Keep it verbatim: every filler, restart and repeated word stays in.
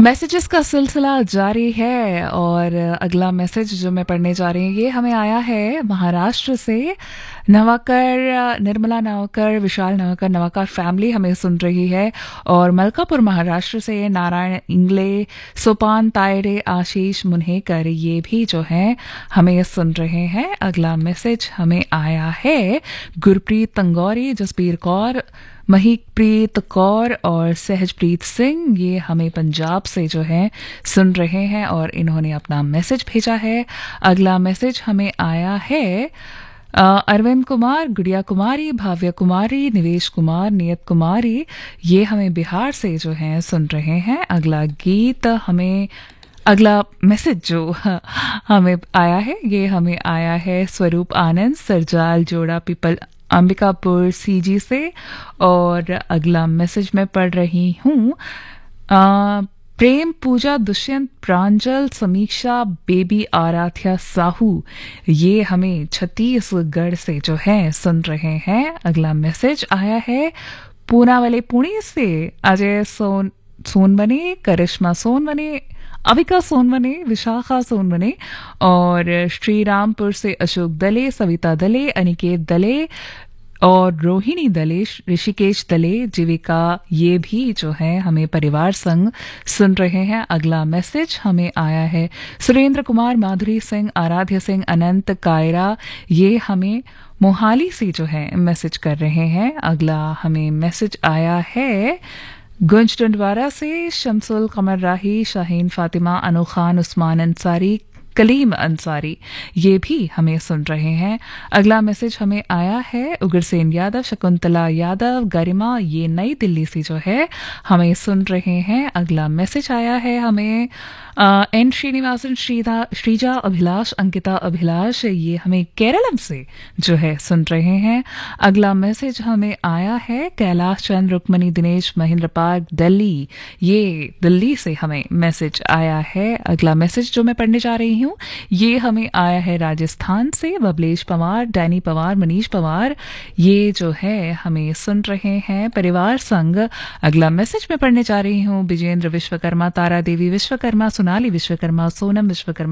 Messages का सिलसिला जारी है और अगला मैसेज जो मैं पढ़ने जा रही हूँ ये हमें आया है महाराष्ट्र से। नवाकर, निर्मला नवाकर, विशाल नवाकर, नवाकर फैमिली हमें सुन रही है। और मलकापुर महाराष्ट्र से नारायण इंगले, सोपान तायडे, आशीष मुन्हेकर ये भी जो है हमें सुन रहे हैं। अगला मैसेज हमें आया है गुरप्रीत तंगौरी, जसबीर कौर, महीप्रीत कौर और सहजप्रीत सिंह ये हमें पंजाब से जो है सुन रहे हैं और इन्होंने अपना मैसेज भेजा है। अगला मैसेज हमें आया है अ, अरविंद कुमार, गुड़िया कुमारी, भाव्य कुमारी, निवेश कुमार, नियत कुमारी ये हमें बिहार से जो है सुन रहे हैं। अगला गीत हमें अगला मैसेज जो हमें आया है ये हमें आया है स्वरूप आनंद, सरजाल जोड़ा, पीपल, अंबिकापुर सीजी से। और अगला मैसेज मैं पढ़ रही हूँ प्रेम, पूजा, दुष्यंत, प्रांजल, समीक्षा, बेबी, आराध्या साहू ये हमें छत्तीसगढ़ से जो है सुन रहे हैं। अगला मैसेज आया है पूना वाले पुणे से अजय सोन सोनवने, करिश्मा सोनवने, अविका सोनवने, विशाखा सोनवने और श्रीरामपुर से अशोक दले, सविता दले, अनिकेत दले और रोहिणी दले, ऋषिकेश दले, जीविका ये भी जो है हमें परिवार संग सुन रहे हैं। अगला मैसेज हमें आया है सुरेंद्र कुमार, माधुरी सिंह, आराध्य सिंह, अनंत, कायरा ये हमें मोहाली से जो है मैसेज कर रहे हैं। अगला हमें मैसेज आया है गुंज टंडवारा से शमसुल कमर राही, शाहीन फातिमा, अनु खान, उस्मान अंसारी, कलीम अंसारी ये भी हमें सुन रहे हैं। अगला मैसेज हमें आया है उग्रसेन यादव, शकुंतला यादव, गरिमा ये नई दिल्ली से जो है हमें सुन रहे हैं। अगला मैसेज आया है हमें आ, एन श्रीनिवासन, श्रीधा, श्रीजा अभिलाष, अंकिता अभिलाष ये हमें केरलम से जो है सुन रहे हैं। अगला मैसेज हमें आया है कैलाश चंद, रुक्मणी, दिनेश, महेंद्र पार्क, दिल्ली ये दिल्ली से हमें मैसेज आया है। अगला मैसेज जो मैं पढ़ने जा रही हूँ ये हमें आया है राजस्थान से बबलेश पवार, डैनी पवार, मनीष पवार ये जो है हमें सुन रहे हैं परिवार संग। अगला मैसेज मैं पढ़ने जा रही हूँ विजेंद्र विश्वकर्मा, तारा देवी विश्वकर्मा, सोनाली विश्वकर्मा, सोनम विश्वकर्मा,